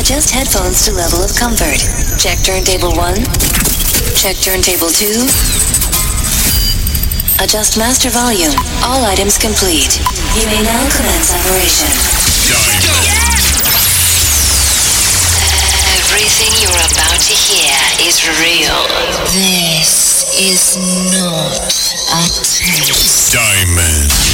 Adjust headphones to level of comfort. Check turntable 1. Check turntable 2. Adjust master volume. All items complete. You may now commence operation. Everything you're about to hear is real. This is not a